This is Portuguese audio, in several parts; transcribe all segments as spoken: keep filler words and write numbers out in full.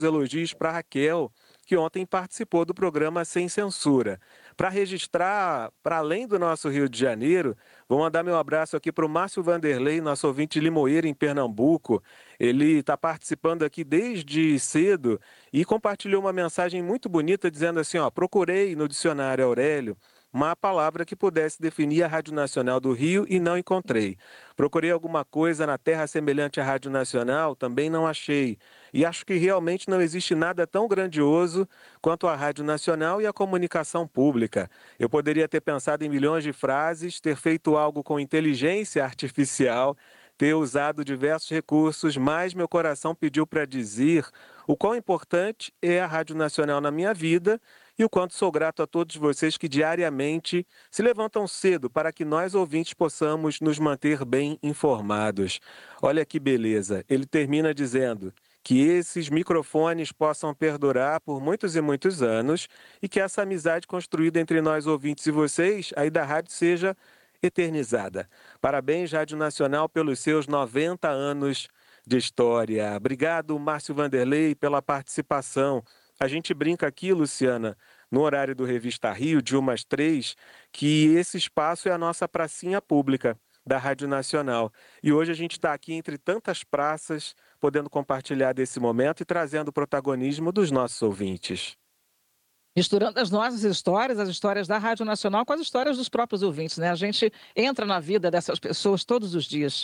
elogios para Raquel, que ontem participou do programa Sem Censura. Para registrar, para além do nosso Rio de Janeiro, vou mandar meu abraço aqui para o Márcio Vanderlei, nosso ouvinte de Limoeiro, em Pernambuco. Ele está participando aqui desde cedo e compartilhou uma mensagem muito bonita dizendo assim, ó, procurei no dicionário Aurélio uma palavra que pudesse definir a Rádio Nacional do Rio e não encontrei. Procurei alguma coisa na terra semelhante à Rádio Nacional, também não achei. E acho que realmente não existe nada tão grandioso quanto a Rádio Nacional e a comunicação pública. Eu poderia ter pensado em milhões de frases, ter feito algo com inteligência artificial, ter usado diversos recursos, mas meu coração pediu para dizer o quão importante é a Rádio Nacional na minha vida e o quanto sou grato a todos vocês que diariamente se levantam cedo para que nós, ouvintes, possamos nos manter bem informados. Olha que beleza. Ele termina dizendo que esses microfones possam perdurar por muitos e muitos anos e que essa amizade construída entre nós, ouvintes, e vocês, aí da rádio, seja eternizada. Parabéns, Rádio Nacional, pelos seus noventa anos de história. Obrigado, Márcio Vanderlei, pela participação. A gente brinca aqui, Luciana, no horário do Revista Rio, de uma às três, que esse espaço é a nossa pracinha pública da Rádio Nacional. E hoje a gente está aqui entre tantas praças, podendo compartilhar desse momento e trazendo o protagonismo dos nossos ouvintes. Misturando as nossas histórias, as histórias da Rádio Nacional com as histórias dos próprios ouvintes, né? A gente entra na vida dessas pessoas todos os dias.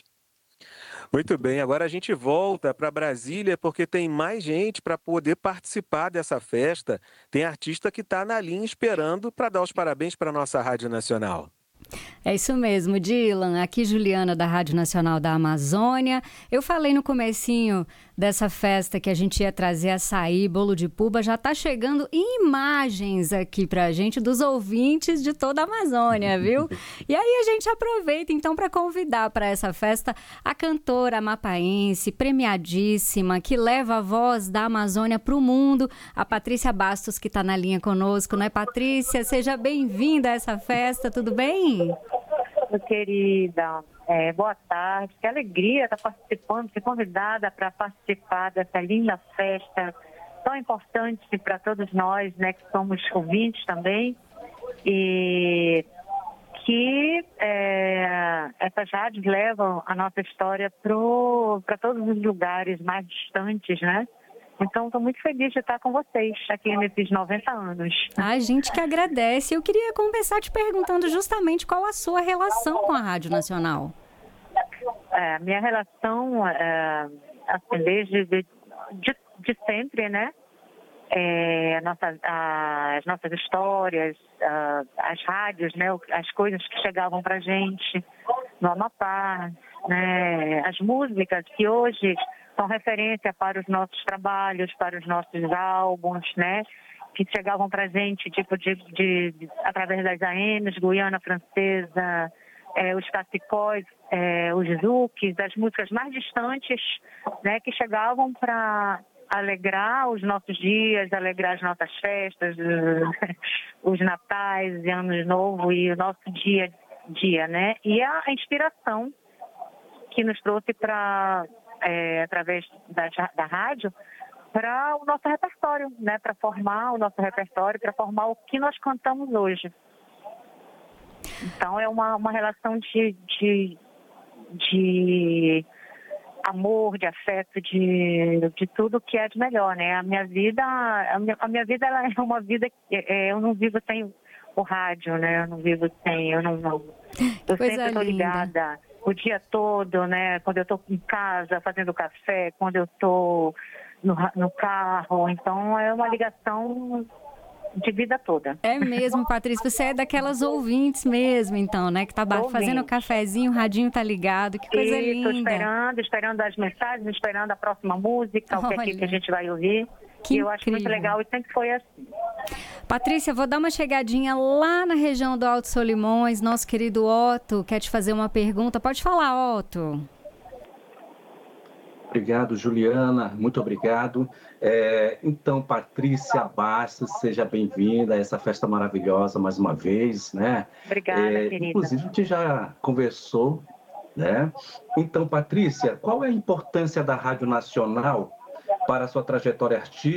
Muito bem, agora a gente volta para Brasília porque tem mais gente para poder participar dessa festa. Tem artista que está na linha esperando para dar os parabéns para a nossa Rádio Nacional. É isso mesmo, Dylan. Aqui Juliana da Rádio Nacional da Amazônia. Eu falei no comecinho dessa festa que a gente ia trazer açaí, bolo de puba. Já está chegando imagens aqui pra gente dos ouvintes de toda a Amazônia, viu? E aí a gente aproveita então para convidar para essa festa a cantora amapaense, premiadíssima, que leva a voz da Amazônia para o mundo, a Patrícia Bastos, que está na linha conosco, não é, Patrícia? Seja bem-vinda a essa festa, tudo bem? Meu querida, é, boa tarde, que alegria estar participando, ser convidada para participar dessa linda festa tão importante para todos nós, né, que somos ouvintes também, e que é, essas rádios levam a nossa história para todos os lugares mais distantes, né? Então, estou muito feliz de estar com vocês aqui nesses noventa anos. A gente que agradece. Eu queria começar te perguntando justamente qual a sua relação com a Rádio Nacional. É, minha relação, é, assim, desde de, de, de sempre, né? É, a nossa, a, as nossas histórias, a, as rádios, né? As coisas que chegavam para a gente no Amapá, né? As músicas que hoje são referência para os nossos trabalhos, para os nossos álbuns, né? Que chegavam para a gente, tipo, de, de, de, através das A Ms, Guiana Francesa, é, os cacicóis, é, os zuques, as músicas mais distantes, né? Que chegavam para alegrar os nossos dias, alegrar as nossas festas, os natais, e anos novo e o nosso dia a dia, né? E a inspiração que nos trouxe para... É, através da, da rádio, para o nosso repertório, né? Para formar o nosso repertório, para formar o que nós cantamos hoje. Então, é uma, uma relação de, de, de amor, de afeto, de, de tudo que é de melhor, né? A minha vida, a minha, a minha vida ela é uma vida que é, eu não vivo sem o rádio, né? Eu não vivo sem, eu não... não eu Coisa sempre estou linda. ligada o dia todo, né? Quando eu estou em casa fazendo café, quando eu estou no, no carro. Então, é uma ligação de vida toda. É mesmo, Patrícia. Você é daquelas ouvintes mesmo, então, né? Que tá Ouvinte. fazendo cafezinho, o radinho tá ligado. Que coisa Isso, linda. esperando, esperando as mensagens, esperando a próxima música, o que é Olha. que a gente vai ouvir. Que e eu acho muito incrível. legal e sempre foi assim. Patrícia, vou dar uma chegadinha lá na região do Alto Solimões. Nosso querido Otto quer te fazer uma pergunta. Pode falar, Otto. Obrigado, Juliana. Muito obrigado. É, então, Patrícia Bastos, seja bem-vinda a essa festa maravilhosa mais uma vez, né? Obrigada, É, querida. inclusive, a gente já conversou, né? Então, Patrícia, qual é a importância da Rádio Nacional para a sua trajetória artística